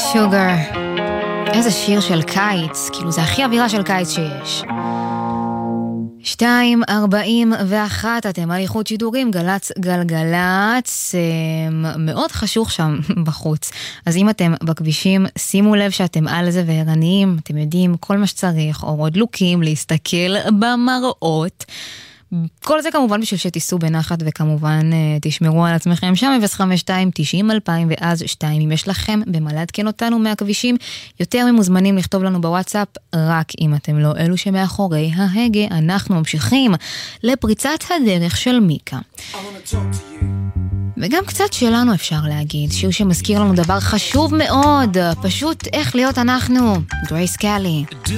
שוגר, איזה שיר של קיץ, כאילו זה הכי אווירה של קיץ שיש. 2:41, אתם על איכות שידורים, גלץ גלגלץ, מאוד חשוך שם בחוץ. אז אם אתם בכבישים, שימו לב שאתם על זה וערניים, אתם יודעים כל מה שצריך, אורות דלוקים, להסתכל במראות. כל זה כמובן בשביל שתיסעו בנחת, וכמובן תשמרו על עצמכם שם. 052-90-2000 ואז 2. אם יש לכם במה לעדכן אותנו מהכבישים, יותר ממוזמנים לכתוב לנו בוואטסאפ, רק אם אתם לא אלו שמאחורי ההגה. אנחנו ממשיכים לפריצת הדרך של מיקה, וגם קצת שלנו אפשר להגיד, שיר שמזכיר לנו דבר חשוב מאוד, פשוט איך להיות אנחנו. גרייס קאלי.